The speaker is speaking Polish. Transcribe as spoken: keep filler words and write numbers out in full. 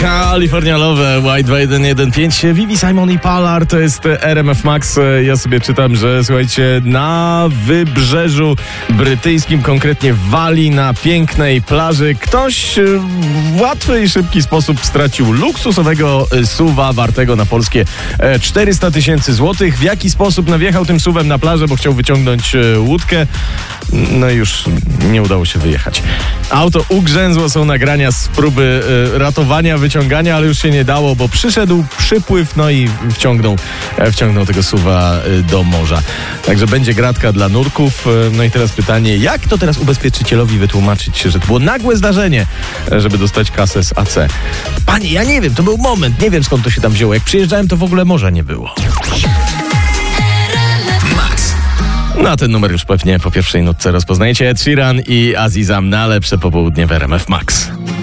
Kalifornialowe Y dwa jeden jeden pięć, Vivi, Simon i Palar, to jest R M F Max. Ja sobie czytam, że słuchajcie, na wybrzeżu brytyjskim, konkretnie w Walii, na pięknej plaży, ktoś w łatwy i szybki sposób stracił luksusowego suwa wartego na polskie czterysta tysięcy złotych. W jaki sposób nawjechał tym suwem na plażę, bo chciał wyciągnąć łódkę? No i już nie udało się wyjechać. Auto ugrzęzło, są nagrania z próby y, ratowania, wyciągania, ale już się nie dało, bo przyszedł przypływ, no i wciągnął, e, wciągnął tego suwa y, do morza. Także będzie gratka dla nurków. Y, no i teraz pytanie, jak to teraz ubezpieczycielowi wytłumaczyć, że to było nagłe zdarzenie, żeby dostać kasę z A C? Panie, ja nie wiem, to był moment, nie wiem skąd to się tam wzięło. Jak przyjeżdżałem, to w ogóle morza nie było. Na ten numer już pewnie po pierwszej nutce rozpoznajecie Ed Sheeran i Azizam na lepsze popołudnie w R M F Max.